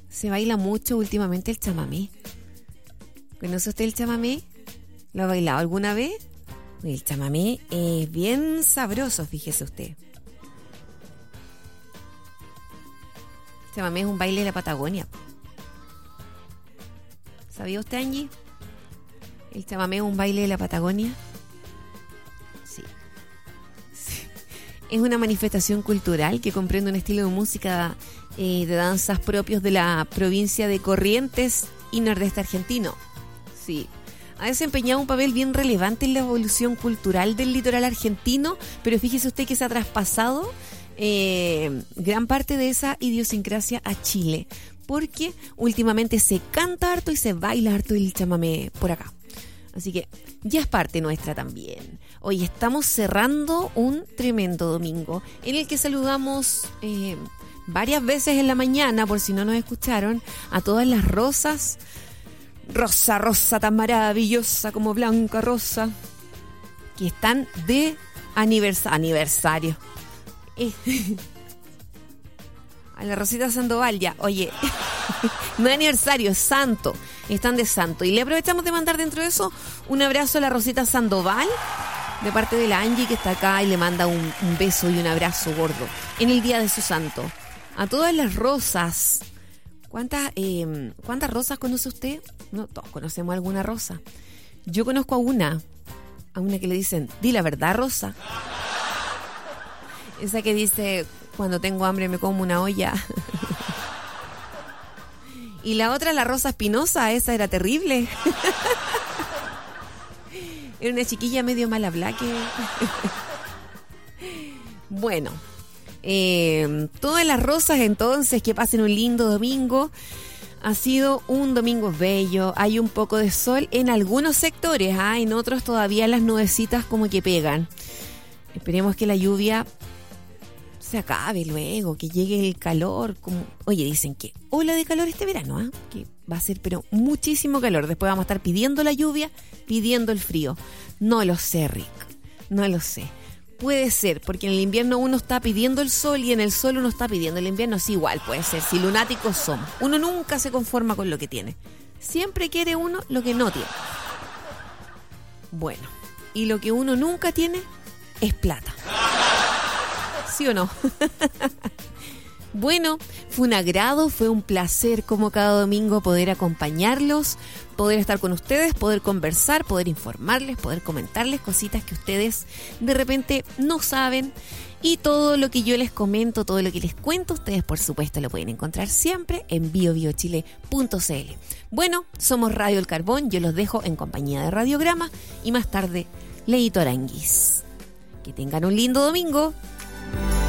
se baila mucho últimamente el chamamé. ¿Conoce usted el chamamé? ¿Lo ha bailado alguna vez? El chamamé es bien sabroso, fíjese usted. El chamamé es un baile de la Patagonia. ¿Sabía usted, Angie? El chamamé es un baile de la Patagonia. Sí. Es una manifestación cultural que comprende un estilo de música de danzas propios de la provincia de Corrientes y nordeste argentino. Sí. Ha desempeñado un papel bien relevante en la evolución cultural del litoral argentino, pero fíjese usted que se ha traspasado gran parte de esa idiosincrasia a Chile, porque últimamente se canta harto y se baila harto el chamamé por acá. Así que ya es parte nuestra también. Hoy estamos cerrando un tremendo domingo en el que saludamos varias veces en la mañana, por si no nos escucharon, a todas las rosas. Rosa, rosa tan maravillosa como blanca rosa, que están de aniversario. A la Rosita Sandoval ya, oye, no es aniversario, es santo, están de santo. Y le aprovechamos de mandar dentro de eso un abrazo a la Rosita Sandoval, de parte de la Angie que está acá, y le manda un beso y un abrazo gordo en el día de su santo. A todas las rosas. ¿Cuántas rosas conoce usted? No, todos conocemos alguna rosa. Yo conozco a una que le dicen, di la verdad, Rosa. Esa que dice, cuando tengo hambre me como una olla. Y la otra, la Rosa Espinosa, esa era terrible. Era una chiquilla medio mal hablada que... Bueno, todas las rosas entonces, que pasen un lindo domingo. Ha sido un domingo bello, hay un poco de sol en algunos sectores, en otros todavía las nubecitas como que pegan. Esperemos que la lluvia se acabe luego, que llegue el calor. Oye, dicen que ola de calor este verano, que va a ser pero muchísimo calor. Después vamos a estar pidiendo la lluvia, pidiendo el frío. No lo sé, Rick, no lo sé. Puede ser, porque en el invierno uno está pidiendo el sol y en el sol uno está pidiendo el invierno. Sí, igual puede ser, si lunáticos somos. Uno nunca se conforma con lo que tiene. Siempre quiere uno lo que no tiene. Bueno, y lo que uno nunca tiene es plata. ¿Sí o no? Bueno, fue un agrado, fue un placer como cada domingo poder acompañarlos, poder estar con ustedes, poder conversar, poder informarles, poder comentarles cositas que ustedes de repente no saben. Y todo lo que yo les comento, todo lo que les cuento, ustedes por supuesto lo pueden encontrar siempre en biobiochile.cl. Bueno, somos Radio El Carbón, yo los dejo en compañía de Radiograma y más tarde Leito Aranguis. Que tengan un lindo domingo.